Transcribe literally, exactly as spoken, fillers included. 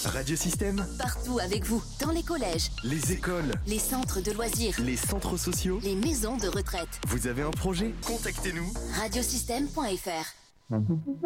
Radiosystème, Partout avec vous, dans les collèges, les écoles, les centres de loisirs, les centres sociaux. les maisons de retraite. Vous avez un projet? Contactez-nous. radiosystème point f r